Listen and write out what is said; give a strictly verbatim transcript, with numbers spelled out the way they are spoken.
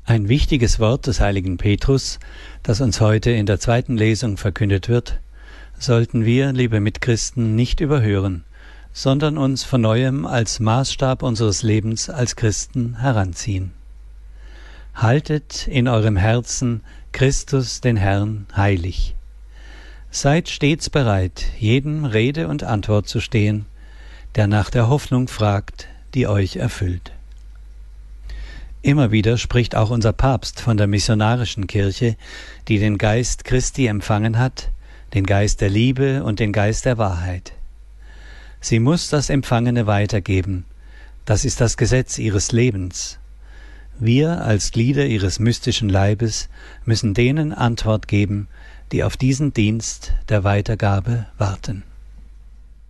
Ein wichtiges Wort des heiligen Petrus, das uns heute in der zweiten Lesung verkündet wird, sollten wir, liebe Mitchristen, nicht überhören, sondern uns von Neuem als Maßstab unseres Lebens als Christen heranziehen. Haltet in eurem Herzen Christus den Herrn heilig. Seid stets bereit, jedem Rede und Antwort zu stehen, der nach der Hoffnung fragt, die euch erfüllt. Immer wieder spricht auch unser Papst von der missionarischen Kirche, die den Geist Christi empfangen hat, den Geist der Liebe und den Geist der Wahrheit. Sie muss das Empfangene weitergeben, das ist das Gesetz ihres Lebens. Wir als Glieder ihres mystischen Leibes müssen denen Antwort geben, die auf diesen Dienst der Weitergabe warten.